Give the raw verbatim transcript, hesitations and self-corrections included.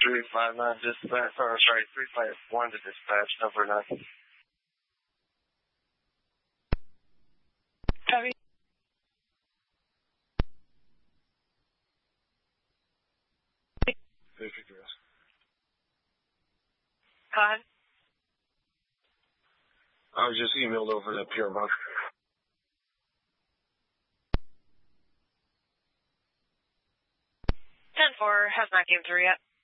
three five nine dispatch, or sorry, three five one to dispatch, number nine. Copy. Go ahead. I was just emailed over to P R Box. ten four has not came through yet.